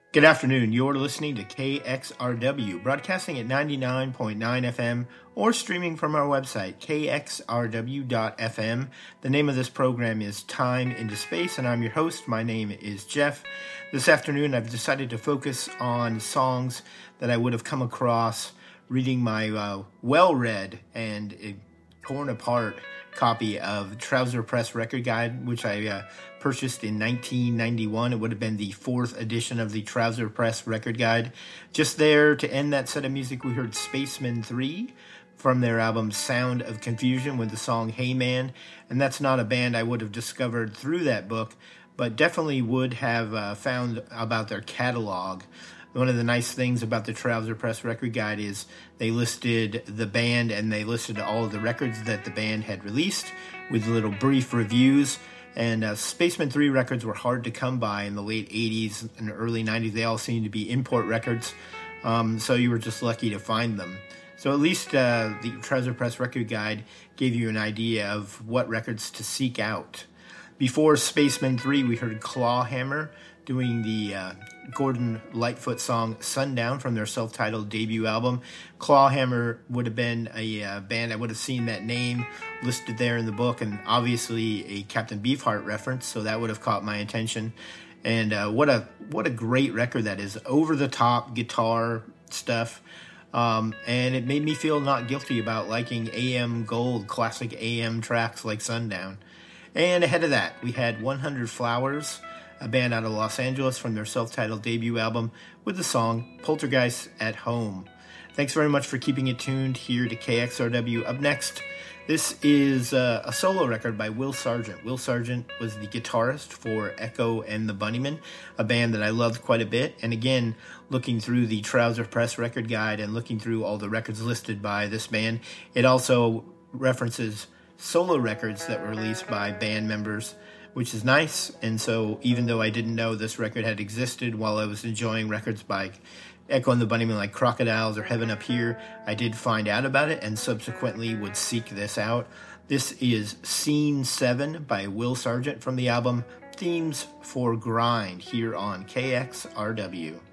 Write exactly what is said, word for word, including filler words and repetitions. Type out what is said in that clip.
Good afternoon. You're listening to K X R W, broadcasting at ninety-nine point nine F M or streaming from our website, k x r w dot f m. The name of this program is Time into Space, and I'm your host. My name is Jeff. This afternoon, I've decided to focus on songs that I would have come across reading my uh, well-read and uh, torn apart copy of Trouser Press Record Guide, which I uh, purchased in nineteen ninety-one. It would have been the fourth edition of the Trouser Press Record Guide. Just there to end that set of music, we heard Spacemen three from their album Sound of Confusion with the song Hey Man. And that's not a band I would have discovered through that book, but definitely would have uh, found about their catalog. One of the nice things about the Trouser Press Record Guide is they listed the band and they listed all of the records that the band had released with little brief reviews. And uh, Spacemen three records were hard to come by in the late eighties and early nineties. They all seemed to be import records, um, so you were just lucky to find them. So at least uh, the Trouser Press Record Guide gave you an idea of what records to seek out. Before Spacemen three, we heard Clawhammer doing the uh, Gordon Lightfoot song Sundown from their self-titled debut album. Clawhammer would have been a uh, band I would have seen that name listed there in the book, and obviously a Captain Beefheart reference, so that would have caught my attention. And uh, what a what a great record that is. Over-the-top guitar stuff. Um, and it made me feel not guilty about liking A M Gold, classic A M tracks like Sundown. And ahead of that, we had one hundred Flowers, a band out of Los Angeles from their self-titled debut album with the song Poltergeist at Home. Thanks very much for keeping it tuned here to K X R W. Up next, this is uh, a solo record by Will Sergeant. Will Sergeant was the guitarist for Echo and the Bunnymen, a band that I loved quite a bit. And again, looking through the Trouser Press Record Guide and looking through all the records listed by this band, it also references solo records that were released by band members, which is nice. And so even though I didn't know this record had existed while I was enjoying records by Echo and the Bunnymen like Crocodiles or Heaven Up Here, I did find out about it and subsequently would seek this out. This is Scene seven by Will Sergeant from the album Themes for Grind here on K X R W.